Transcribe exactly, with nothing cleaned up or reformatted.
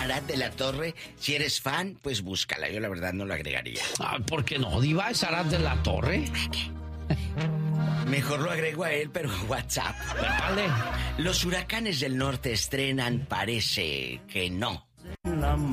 Arad de la Torre. Si eres fan, pues búscala. Yo la verdad no lo agregaría. Ah, ¿por qué no, Diva? ¿Es Arad de la Torre? Mejor lo agrego a él, pero a WhatsApp. Vale. Los Huracanes del Norte estrenan Parece que no.